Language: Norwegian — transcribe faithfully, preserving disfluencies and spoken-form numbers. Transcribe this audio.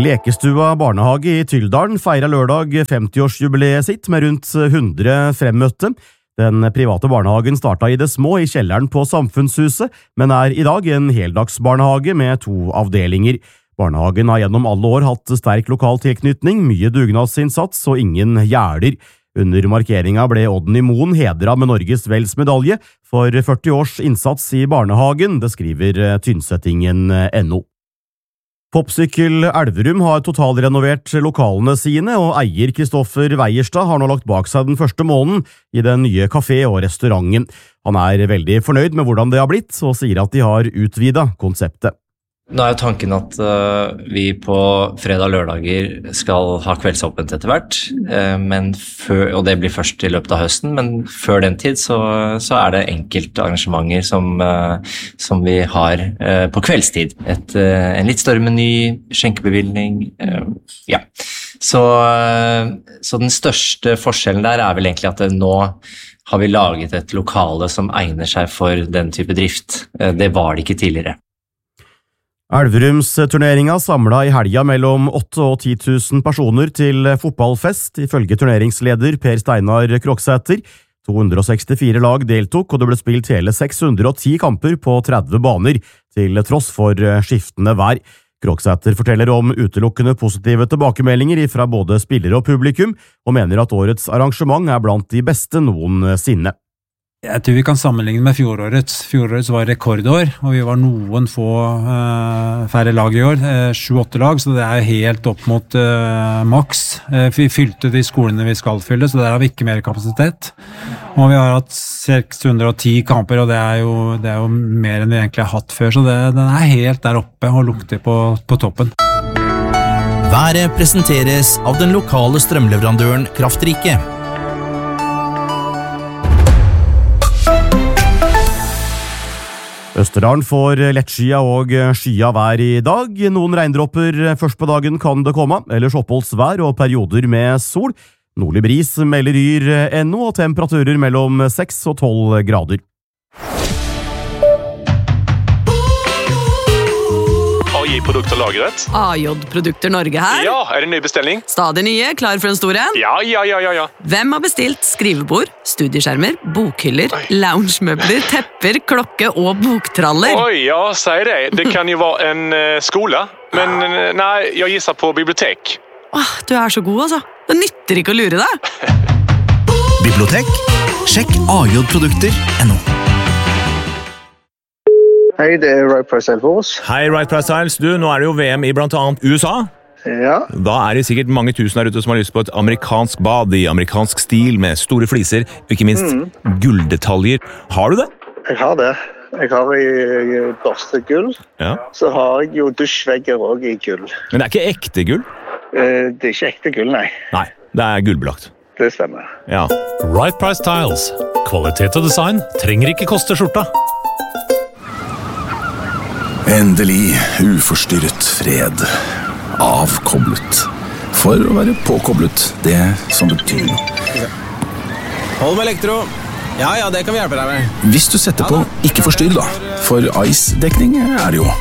Lekestua barnehage i Tyldalen feiret lørdag femti-årsjubileet sitt med rundt hundre fremmøtte. Den private barnehagen startet i det små i kjelleren på Samfunnshuset, men er i dag en heldagsbarnehage med to avdelinger. Barnehagen har gjennom alle år hatt sterk lokal tilknytning, mye dugnadsinnsats og ingen gjerder. Under markeringa ble Odden i Moen hedret med Norges Vels medalje for førti års innsats i barnehagen, det skriver Tynsettingen punktum no. Popsykkel Elverum har totalrenovert lokalene sine, og eier Kristoffer Weierstad har nå lagt bak seg den første måneden i den nye kafé og restauranten. Han er veldig fornøyd med hvordan det har blitt, og sier at de har utvidet konseptet. Nå er jo tanken at uh, vi på fredag og lørdager skal ha kveldsåpent etter hvert, uh, men før, og det blir først i løpet av høsten, men før den tid så, så er det enkelte arrangementer som, uh, som vi har uh, på kveldstid. Et, uh, en litt større meny, skjenkebevilgning, uh, ja. Så, uh, så den største forskjellen der er vel egentlig at det nå har vi laget et lokale som egner seg for den type drift. Uh, det var det ikke tidligere. Elverumsturneringa samlet i helga mellom åtte og ti tusen personer til fotballfest, ifølge turneringsleder Per Steinar Kroksæter. to hundre og sekstifire lag deltok, og det ble spilt hele seks hundre og ti kamper på tretti baner, til tross for skiftende vær. Kroksæter forteller om utelukkende positive tilbakemeldinger fra både spillere og publikum, og mener at årets arrangement er blant de beste noensinne. Jeg tror vi kan sammenligne med fjorårets. Fjorårets var rekordår, og vi var noen få uh, færre lag i år, sju-åtte uh, lag, så det er helt opp mot uh, maks. Uh, vi fylte de skolene vi skal fylle, så der har vi ikke mer kapasitet. Og vi har hatt seks hundre og ti kamper, og det er jo, det er jo mer enn vi egentlig har hatt før, så det, den er helt der oppe og lukter på, på toppen. Været presenteres av den lokale strømleverandøren Kraftrike. Østerdalen får lettskya og skya vær i dag. Noen regndropper først på dagen kan det komme, ellers oppholdsvær og perioder med sol. Nordlig bris melder yr ennå, og temperaturer mellom seks og tolv grader. A J-produkter lagret. A J-produkter Norge her. Ja, er det ny bestilling? Stadig nye, klar for en stor en? Ja, ja, ja, ja, ja. Hvem har bestilt skrivebord, studieskjermer, bokhyller, Oi. loungemøbler, tepper, klokke og boktraller? Oj, ja, säg det. Det kan ju vara en uh, skola, men uh, nej, jag gissar på bibliotek. Åh, du er så god, altså. Det nytter ikke å lure deg. Bibliotek? Sjekk A J-produkter punktum no. Hei, det er Right Price Styles. Hei, Right Price Styles. Du, nå er det jo V M i blant annet U S A. Ja. Da er det sikkert mange tusen der ute som har lyst på et amerikansk bad i amerikansk stil med store fliser, og ikke minst mm. gulldetaljer. Har du det? Jeg har det. Jeg har i børstegull. Ja. Så har jeg jo dusjvegger også i gull. Men det er ikke ekte gull? Eh, det er ikke ekte gull, nei. Nei, det er gullbelagt. Det stemmer. Ja. Right Price Styles. Kvalitet og design trenger ikke koste skjorta. Endelig uforstyrret fred. Avkoblet. For å være påkoblet, det som betyr noe. Hold med elektro. Ja, ja, det kan vi hjelpe deg med. Hvis du setter på ikke forstyrr da, for ice-dekning er det jo.